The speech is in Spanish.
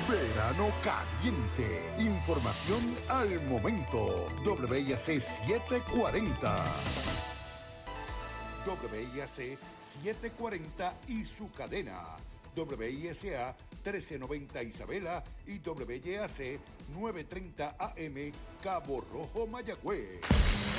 Verano caliente. Información al momento. WIAC 740. WIAC 740 y su cadena. WISA 1390 Isabela y WIAC 930 AM Cabo Rojo Mayagüez.